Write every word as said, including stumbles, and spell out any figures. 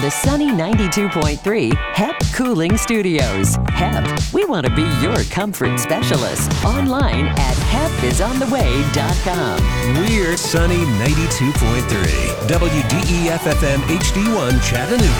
the Sunny ninety-two point three H E P Cooling Studios. H E P, we want to be your comfort specialist. Online at hep is on the way dot com. We're Sunny ninety-two point three, W D E F F M H D one Chattanooga.